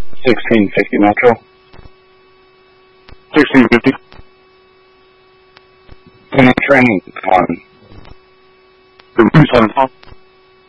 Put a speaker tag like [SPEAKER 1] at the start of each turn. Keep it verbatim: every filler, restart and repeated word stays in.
[SPEAKER 1] sixteen fifty Metro.
[SPEAKER 2] sixteen fifty.
[SPEAKER 1] Any training on
[SPEAKER 2] The room's on phone.